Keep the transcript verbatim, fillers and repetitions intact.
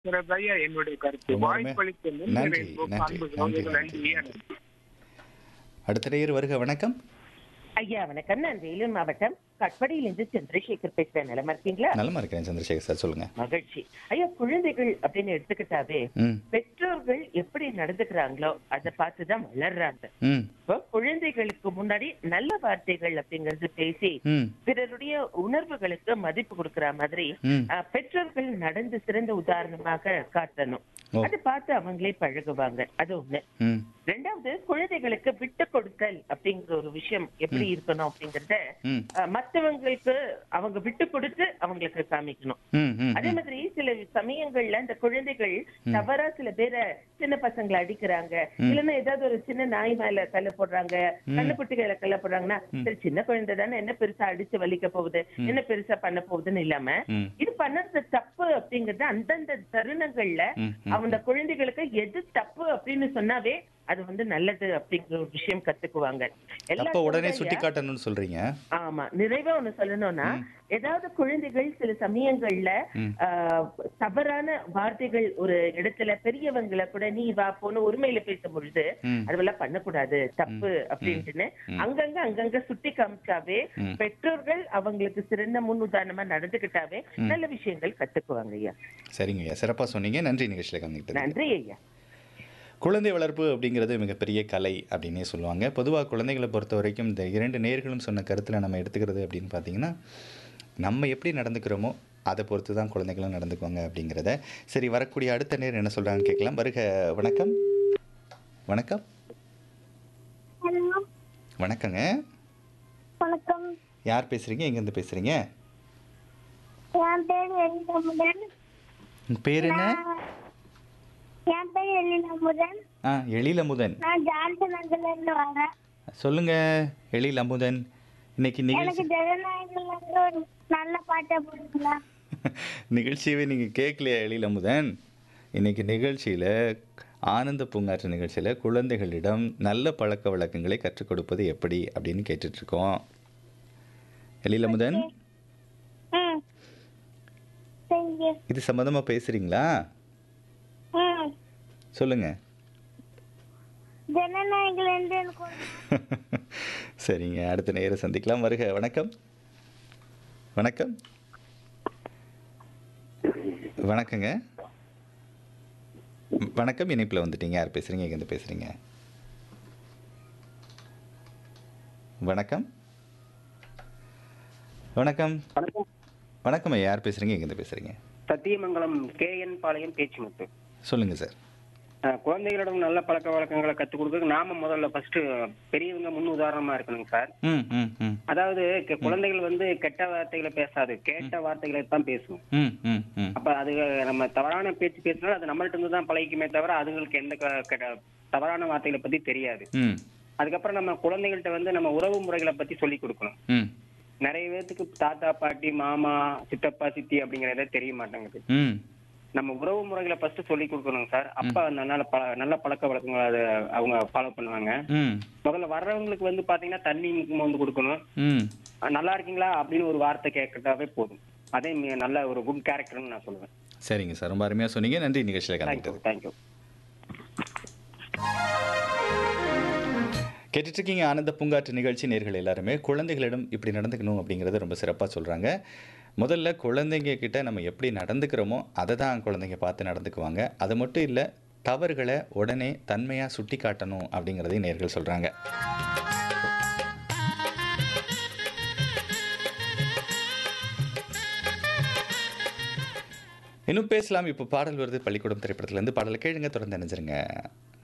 ஐயா என்னுடைய கருத்து. ரொம்ப அருமை. வாய்ப்பளித்த நன்றி, முன்னுரை நன்றி, அன்பு நன்றி, சகோதரர் நன்றி, நன்றி. நன்றி. அடுத்த நேயர் வருக, வணக்கம். ஐயா வணக்கம். நான் வேலூர் மாவட்டம் கட்படியிலிருந்து சந்திரசேகர் பேசுறேன். நலமா இருக்கீங்களா? நலமா இருக்கிறேன் சந்திரசேகர் சார், சொல்லுங்க. மகிழ்ச்சி. ஐயா, குழந்தைகள் அப்படின்னு எடுத்துக்கிட்டாவே ம் பெற்றோர்கள் எப்படி நடந்துக்கிறாங்களோ அதை பார்த்துதான் வளர்றாங்க. ம் இப்போ குழந்தைகளுக்கு முன்னாடி நல்ல வார்த்தைகள் அப்படிங்கறது பேசி ம் பிறருடைய உணர்வுகளுக்கு மதிப்பு கொடுக்கிற மாதிரி ம் அஹ், பெற்றோர்கள் நடந்து சிறந்த உதாரணமாக காட்டணும். ஓ. அதை பார்த்து அவங்களே பழகுவாங்க. அது ஒண்ணு. ம் ரெண்டாவது, குழந்தைகளுக்கு விட்டு கொடுத்தல் அப்படிங்கிற ஒரு விஷயம் எப்படி இருக்கணும் அப்படிங்கறத ம் அஹ், மத்தவங்களுக்கு அவங்க விட்டு கொடுத்து அவங்களுக்கு காமிக்கணும். ம் ம் அதே மாதிரி சில சமயங்கள்ல இந்த குழந்தைகள் தவறா சில பேரை சின்ன பசங்களை அடிக்கிறாங்க, இல்லன்னா ஏதாவது ஒரு சின்ன நாய் மேல கல்ல போடுறாங்க, கண்ணுக்குட்டிகளை கல்ல போடுறாங்கன்னா சரி சின்ன குழந்தை தானே, என்ன பெருசா அடிச்சு வலிக்க போகுது, என்ன பெருசா பண்ண போகுதுன்னு இல்லாம ம் இது பண்ணது தப்பு அப்படிங்கறது அந்தந்த தருணங்கள்ல ம் ம் அவங்க குழந்தைகளுக்கு எது தப்பு அப்படின்னு சொன்னாவே அது வந்து நல்லது அப்படிங்கிற ஒரு விஷயம் கத்துக்குவாங்க. எல்லா அப்ப உடனே குழந்தைய- சுட்டி காட்டணும்னு சொல்றீங்க. ஆமா, நிறைவா ஒண்ணு சொல்லணும்னா ஏதாவது குழந்தைகள் சில சமயங்கள்ல ம். ஆஹ், தவறான வார்த்தைகள் ஒரு இடத்துல பெரியவங்களை கூட நீ வா போன உரிமையில பேசும் பொழுது ம். அதெல்லாம் பண்ணக்கூடாது தப்பு அப்படின்ட்டுன்னு அங்கங்க அங்கங்க சுட்டி காமிச்சாவே ம். பெற்றோர்கள் அவங்களுக்கு சிறந்த முன் உதாரணமா நடந்துகிட்டாவே நல்ல விஷயங்கள் கத்துக்குவாங்க ஐயா. சரிங்க ஐயா, சிறப்பா சொன்னீங்க. நன்றி நிகழ்ச்சியில் கலந்துக்கிட்டது. நன்றி ஐயா. குழந்தை வளர்ப்பு அப்படிங்கிறது மிகப்பெரிய கலை அப்படின்னே சொல்லுவாங்க. பொதுவாக குழந்தைகளை பொறுத்த வரைக்கும் இந்த இரண்டு நேயர்களும் சொன்ன கருத்தில் நம்ம எடுத்துக்கிறது அப்படின்னு பார்த்தீங்கன்னா, நம்ம எப்படி நடந்துக்கிறோமோ அதை பொறுத்து தான் குழந்தைகளும் நடந்துக்குவாங்க அப்படிங்கிறத. சரி, வரக்கூடிய அடுத்த நேர் என்ன சொல்கிறாங்கன்னு கேட்கலாம். வருக, வணக்கம். வணக்கம். ஹலோ, வணக்கங்க. வணக்கம். யார் பேசுகிறீங்க, எங்கேருந்து பேசுகிறீங்க? என் பேர் எழிலமுதன். உங்கள் பேர் என்ன? என் பேர் எழிலமுதன். ஆ, எழிலமுதன். நான் ஜான்சன் நகர்ல இருந்து வரேன். சொல்லுங்க எழிலமுதன். இன்னைக்கு எனக்கு நிகழ்ச்சி ஜனநாயகம்ல இருந்து ஒரு நல்ல பாட்டை போடுங்களா? நிகழ்ச்சியவே நீங்கள் கேட்கலையா எழிலமுதன்? இன்னைக்கு நிகழ்ச்சியில் ஆனந்த பூங்காற்று நிகழ்ச்சியில் குழந்தைகளிடம் நல்ல பழக்க வழக்கங்களை கற்றுக் கொடுப்பது எப்படி அப்படின்னு கேட்டுட்ருக்கோம். எழிலமுதன், ம், சரிங்க. இது சம்மந்தமாக பேசுகிறீங்களா? ம், சொல்லுங்கள். ஜனநாயகம்ல இருந்து எனக்கு ஒரு சரிங்க, அடுத்த நேரம் சந்திக்கலாம். வருக, வணக்கம். வணக்கம். வணக்கங்க. வணக்கம், இணைப்பில் வந்துட்டீங்க. யார் பேசுகிறீங்க, எங்கேருந்து பேசுகிறீங்க? வணக்கம். வணக்கம். வணக்கம். வணக்கம் ஐயா, யார் பேசுகிறீங்க, எங்கேருந்து பேசுகிறீங்க? சத்தியமங்கலம் கே என் பாளையம் பேச்சுமுத்து. சொல்லுங்கள் சார். அஹ், குழந்தைகளிடம் நல்ல பழக்க வழக்கங்களை கற்றுக் கொடுக்க நாம முதல்ல ஃபர்ஸ்ட் பெரியவங்க முன் உதாரணமா இருக்கணுங்க சார். ம் ம் ம் அதாவது கெ- குழந்தைகள் வந்து கெட்ட வார்த்தைகளை பேசாது, கேட்ட வார்த்தைகளை தான் பேசும். ம் ம் ம் அப்ப அது நம்ம தவறான பேச்சு பேசினாலும் அது நம்மள்ட்ட இருந்து தான் பழகிக்குமே தவிர அதுங்களுக்கு எந்த க- கெட்ட- தவறான வார்த்தைகளை பத்தி தெரியாது. ம் அதுக்கப்புறம் நம்ம குழந்தைகள்கிட்ட வந்து நம்ம உறவு முறைகளை பத்தி சொல்லி கொடுக்கணும். ம் நிறைய பேத்துக்கு தாத்தா பாட்டி மாமா சித்தப்பா சித்தி அப்படிங்கறதே தெரிய மாட்டேங்குது. ம் நம்ம உறவு முறைகளை ஃபர்ஸ்ட் சொல்லி கொடுக்கணுங்க சார். அப்ப அந்த நல்ல பழ நல்ல பழக்க வழக்கங்களை அதை அவங்க ஃபாலோ பண்ணுவாங்க. ம் முதல்ல வர்றவங்களுக்கு வந்து பாத்தீங்கன்னா தண்ணி வந்து கொடுக்கணும். ம் அஹ் நல்லா இருக்கீங்களா அப்படின்னு ஒரு வார்த்தை கேட்கட்டாவே போதும். அதே மி- நல்ல ஒரு குட் கேரக்டர்னு நான் சொல்லுவேன். சரிங்க சார், ரொம்ப அருமையாக சொன்னீங்க. நன்றி நிகழ்ச்சியில் தேங்க்யூ கலந்துக்கிட்டது. தேங்க்யூ. கேட்டுட்ருக்கீங்க ஆனந்த பூங்காற்று நிகழ்ச்சி. நேர்கள் எல்லாருமே குழந்தைகளிடம் இப்படி நடந்துக்கணும் அப்படிங்கிறத ரொம்ப சிறப்பாக சொல்கிறாங்க. முதல்ல குழந்தைங்க கிட்ட நம்ம எப்படி நடந்துக்கிறோமோ அதை தான் குழந்தைங்க பார்த்து நடந்துக்குவாங்க. அது மட்டும் இல்லை, தவறுகளை உடனே தன்மையாக சுட்டி காட்டணும் அப்படிங்கிறதையும் நேர்கள் சொல்கிறாங்க. இன்னும் பேசலாம். இப்போ பாடல் வருது பள்ளிக்கூடம் திரைப்படத்துலேருந்து. பாடலை கேளுங்க, தொடர்ந்து நினைச்சிருங்க.